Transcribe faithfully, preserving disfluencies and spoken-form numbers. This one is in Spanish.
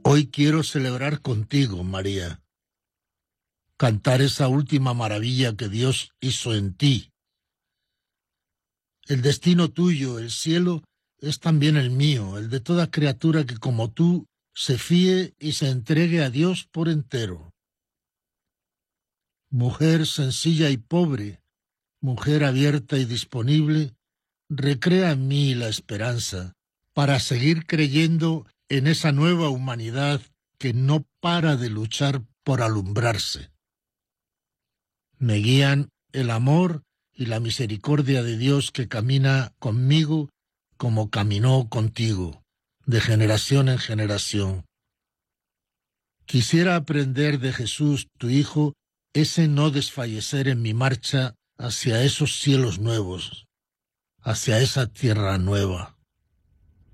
Hoy quiero celebrar contigo, María, cantar esa última maravilla que Dios hizo en ti. El destino tuyo, el cielo, es también el mío, el de toda criatura que como tú se fíe y se entregue a Dios por entero. Mujer sencilla y pobre, mujer abierta y disponible, recrea en mí la esperanza para seguir creyendo en esa nueva humanidad que no para de luchar por alumbrarse. Me guían el amor y la misericordia de Dios que camina conmigo como caminó contigo, de generación en generación. Quisiera aprender de Jesús, tu Hijo, ese no desfallecer en mi marcha hacia esos cielos nuevos, hacia esa tierra nueva.